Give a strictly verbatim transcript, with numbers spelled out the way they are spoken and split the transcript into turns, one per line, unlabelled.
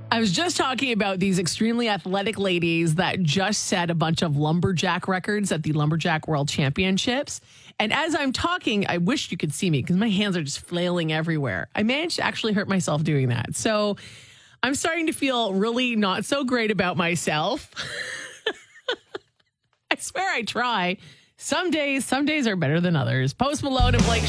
I was just talking about these extremely athletic ladies that just set a bunch of lumberjack records at the Lumberjack World Championships. And as I'm talking, I wish you could see me because my hands are just flailing everywhere. I managed to actually hurt myself doing that. So I'm starting to feel really not so great about myself. I swear I try. Some days, some days are better than others. Post Malone and Blake